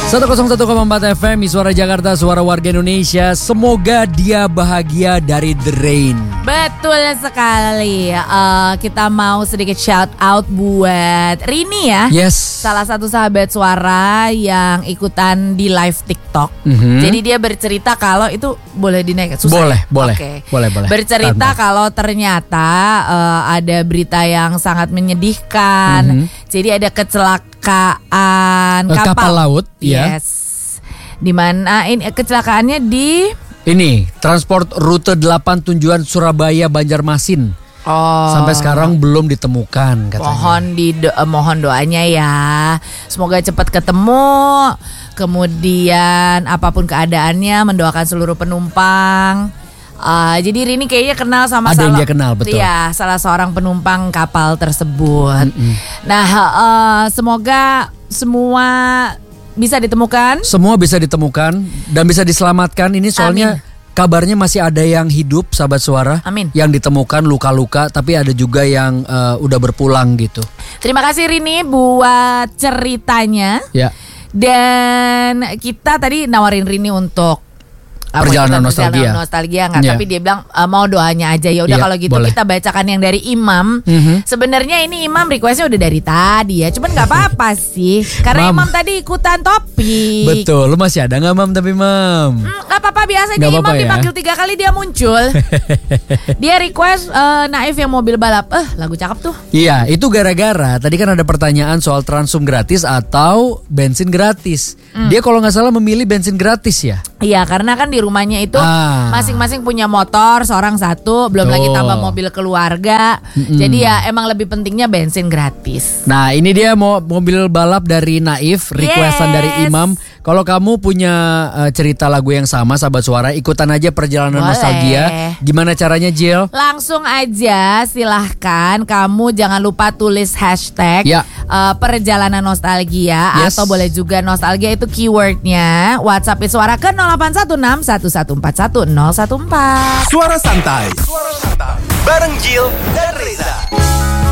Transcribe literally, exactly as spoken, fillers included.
seratus satu koma empat F M, Suara Jakarta, suara warga Indonesia. Semoga dia bahagia dari The Rain. Betul sekali. uh, Kita mau sedikit shout out buat Rini ya. Yes. Salah satu sahabat suara yang ikutan di live TikTok. Mm-hmm. Jadi dia bercerita kalau itu boleh dinaik. Susah. Boleh, boleh, okay. boleh, boleh. Bercerita Tante. kalau ternyata uh, ada berita yang sangat menyedihkan. Mm-hmm. Jadi ada kecelakaan uh, kapal. kapal laut. Yes. Di mana ini kecelakaannya di ini transport rute delapan tujuan Surabaya Banjarmasin. Oh. Sampai sekarang belum ditemukan katanya. Mohon di do, uh, mohon doanya ya. Semoga cepat ketemu. Kemudian apapun keadaannya, mendoakan seluruh penumpang. Uh, jadi Rini kayaknya kenal sama ada salah, yang dia kenal, betul. Iya, salah seorang penumpang kapal tersebut. Mm-mm. Nah, uh, semoga semua bisa ditemukan. Semua bisa ditemukan dan bisa diselamatkan. Ini soalnya Amin. kabarnya masih ada yang hidup, sahabat suara. Amin. Yang ditemukan luka-luka, tapi ada juga yang uh, udah berpulang gitu. Terima kasih Rini buat ceritanya. Ya. Dan kita tadi nawarin Rini untuk uh, Perjalanan kita nostalgia. Perjalanan nostalgia nggak? Ya. Tapi dia bilang uh, mau doanya aja. Ya udah Ya, kalau gitu boleh. kita bacakan yang dari Imam. Mhm. Sebenarnya ini Imam requestnya udah dari tadi ya. Cuman nggak apa-apa sih. Karena Mam. Imam tadi ikutan topik. Betul, lu masih ada nggak Mam tapi Mam? Hmm, Gak apa-apa, biasanya Nggak Imam apa-apa ya? dipanggil tiga kali dia muncul. Dia request uh, Naif yang mobil balap. Eh lagu cakep tuh. Iya, itu gara-gara tadi kan ada pertanyaan soal transum gratis atau bensin gratis. Hmm. Dia kalau nggak salah memilih bensin gratis ya. Iya, karena kan di rumahnya itu Ah. masing-masing punya motor, seorang satu, belum Tuh. lagi tambah mobil keluarga. Mm-mm. Jadi ya emang lebih pentingnya bensin gratis. Nah, ini dia mau mobil balap dari Naif, requestan Yes. dari Imam. Kalau kamu punya uh, cerita lagu yang sama, sahabat suara, ikutan aja perjalanan Boleh. nostalgia. Gimana caranya, Jill? Langsung aja silahkan kamu jangan lupa tulis hashtag Ya. uh, perjalanan nostalgia. Yes. Atau boleh juga nostalgia itu keywordnya. WhatsApp suara ke nol delapan satu enam satu satu empat satu nol satu empat. Suara santai. Suara santai. Bareng Jill dan Reza.